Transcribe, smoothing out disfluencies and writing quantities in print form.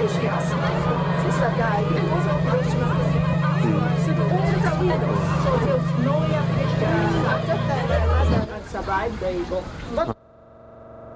しやすい。そしたら、でもその広島です。大阪weirdo. So there's no way of survive the